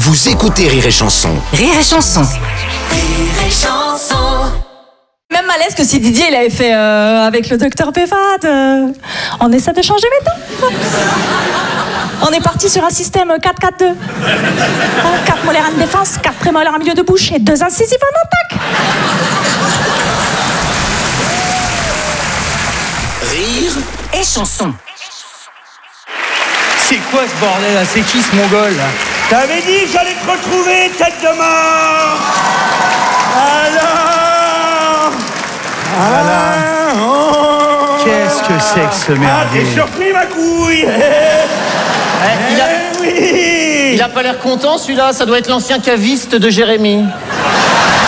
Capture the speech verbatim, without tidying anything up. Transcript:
Vous écoutez Rire et Chanson. Rire et Chanson. Rire et Chanson. Même malaise que si Didier il avait fait euh, avec le docteur Pévade. Euh, on essaie de changer maintenant. On est parti sur un système quatre quatre deux. quatre molaires en défense, quatre prémolaires en milieu de bouche et deux incisives en attaque. Rire Et Chanson. C'est quoi ce bordel là? C'est qui ce mongol là? T'avais dit que j'allais te retrouver, tête de mort. Alors Voilà. oh. Qu'est-ce que c'est que ce Ah, merdier? t'es surpris, ma couille. Eh, il, a, Eh oui. il a pas l'air content celui-là, ça doit être l'ancien caviste de Jérémy.